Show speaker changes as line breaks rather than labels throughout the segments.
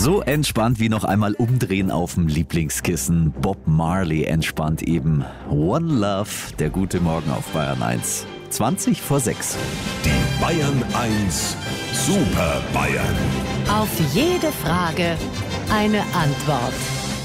So entspannt wie noch einmal umdrehen auf dem Lieblingskissen. Bob Marley entspannt eben. One Love, der gute Morgen auf Bayern 1. 20 vor 6.
Die Bayern 1 Super Bayern.
Auf jede Frage eine Antwort.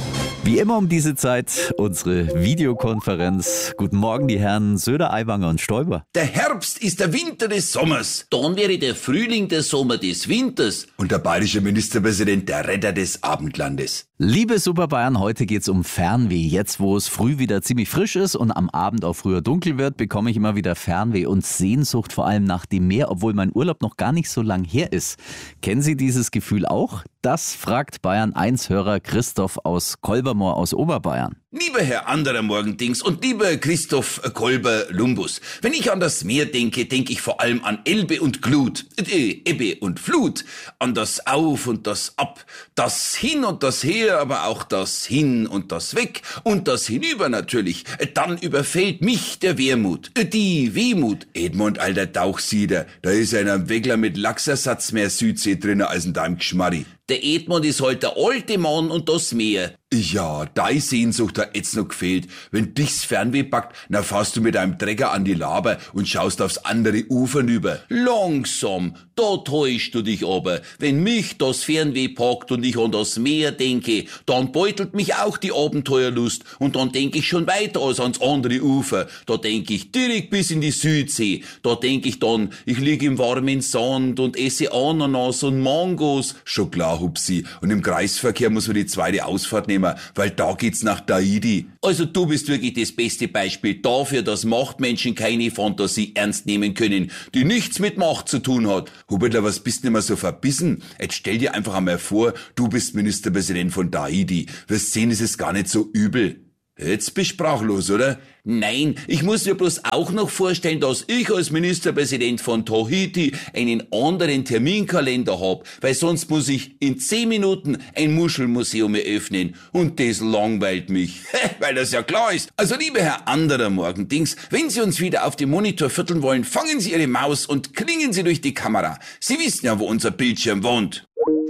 Wie immer um diese Zeit unsere Videokonferenz. Guten Morgen, die Herren Söder, Aiwanger und Stoiber.
Der Herbst ist der Winter des Sommers.
Dann wäre der Frühling der Sommer des Winters.
Und der bayerische Ministerpräsident der Retter des Abendlandes.
Liebe Super Bayern, heute geht's um Fernweh. Jetzt, wo es früh wieder ziemlich frisch ist und am Abend auch früher dunkel wird, bekomme ich immer wieder Fernweh und Sehnsucht, vor allem nach dem Meer, obwohl mein Urlaub noch gar nicht so lang her ist. Kennen Sie dieses Gefühl auch? Das fragt Bayern 1-Hörer Christoph aus Kolbermoor aus Oberbayern.
Lieber Herr anderer Morgendings und lieber Christoph Kolber-Lumbus, wenn ich an das Meer denke, denke ich vor allem an Elbe und Glut, Ebbe und Flut, an das Auf und das Ab, das Hin und das Her, aber auch das Hin und das Weg und das Hinüber natürlich. Dann überfällt mich der Wermut, die Wehmut. Edmund, alter Tauchsieder, da ist einer Weggler mit Lachsersatz mehr Südsee drin als in deinem Geschmarri.
Der Edmund ist halt der alte Mann und das Meer.
Ja, deine Sehnsucht hat jetzt noch gefehlt. Wenn dich's Fernweh packt, dann fährst du mit deinem Trecker an die Laber und schaust aufs andere Ufer rüber.
Langsam, da täuschst du dich aber. Wenn mich das Fernweh packt und ich an das Meer denke, dann beutelt mich auch die Abenteuerlust und dann denke ich schon weiter als ans andere Ufer. Da denke ich direkt bis in die Südsee. Da denke ich dann, ich lieg im warmen Sand und esse Ananas und Mangos.
Schon klar, Hupsi. Und im Kreisverkehr muss man die zweite Ausfahrt nehmen, weil da geht's nach Tahiti.
Also du bist wirklich das beste Beispiel dafür, dass Machtmenschen keine Fantasie ernst nehmen können, die nichts mit Macht zu tun hat.
Hubertler, was bist denn immer so verbissen? Jetzt stell dir einfach einmal vor, du bist Ministerpräsident von Tahiti. Wirst sehen, es ist gar nicht so übel. Jetzt bist du sprachlos, oder?
Nein, ich muss mir bloß auch noch vorstellen, dass ich als Ministerpräsident von Tahiti einen anderen Terminkalender hab, weil sonst muss ich in 10 Minuten ein Muschelmuseum eröffnen und das langweilt mich, weil das ja klar ist. Also lieber Herr anderer Morgendings, wenn Sie uns wieder auf dem Monitor vierteln wollen, fangen Sie Ihre Maus und klingen Sie durch die Kamera. Sie wissen ja, wo unser Bildschirm wohnt.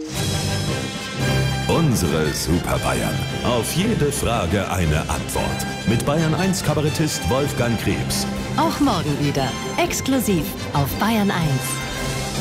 Unsere Super Bayern. Auf jede Frage eine Antwort. Mit Bayern 1 Kabarettist Wolfgang Krebs.
Auch morgen wieder. Exklusiv auf Bayern 1.